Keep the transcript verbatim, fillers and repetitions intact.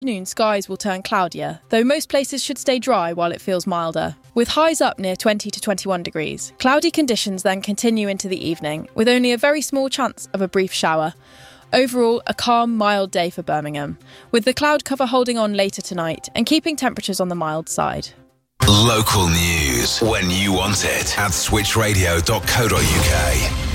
Noon skies will turn cloudier, though most places should stay dry while it feels milder, with highs up near twenty to twenty-one degrees. Cloudy conditions then continue into the evening, with only a very small chance of a brief shower. Overall, a calm, mild day for Birmingham, with the cloud cover holding on later tonight and keeping temperatures on the mild side. Local news when you want it at switch radio dot co dot uk.